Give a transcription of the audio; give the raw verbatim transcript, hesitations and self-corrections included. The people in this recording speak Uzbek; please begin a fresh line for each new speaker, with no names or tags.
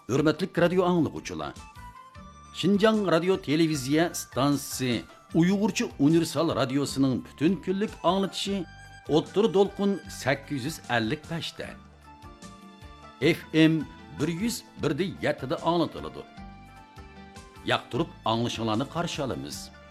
Hürmetlik radyo anlıqçılar. Şinjan Radyo Televiziya Stansiyasi Uyg'urcha Universal Radyosu'nun bütün günlük anlatışı O'ttir Dolqun sakkiz yuz ellik besh da. F M bir yuz bir da yetti da anlatıladi. Yaqtirib anglashinglarni qarshi olamiz.